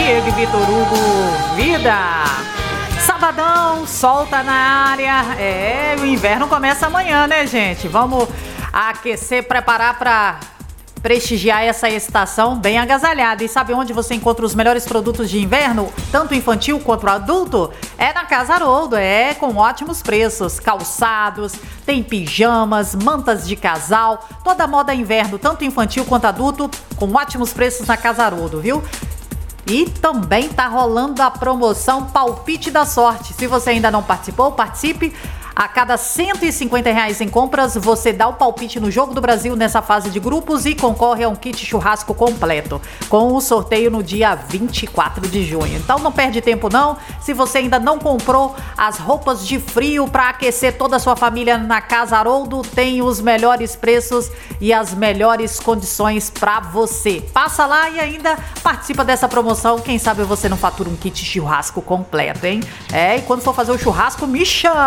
Diego e Vitor Hugo, vida! Sabadão, sol tá na área. O inverno começa amanhã, né, gente? Vamos aquecer, preparar para prestigiar essa estação bem agasalhada. E sabe onde você encontra os melhores produtos de inverno, tanto infantil quanto adulto? É na Casa Haroldo, com ótimos preços. Calçados, tem pijamas, mantas de casal, toda a moda inverno, tanto infantil quanto adulto, com ótimos preços na Casa Haroldo, viu? E também tá rolando a promoção Palpite da Sorte. Se você ainda não participou, participe. A cada R$150 em compras, você dá o palpite no Jogo do Brasil nessa fase de grupos e concorre a um kit churrasco completo, com o sorteio no dia 24 de junho. Então não perde tempo não. Se você ainda não comprou as roupas de frio para aquecer toda a sua família na Casa Haroldo, tem os melhores preços e as melhores condições para você. Passa lá e ainda participa dessa promoção. Quem sabe você não fatura um kit churrasco completo, hein? E quando for fazer o churrasco, me chama!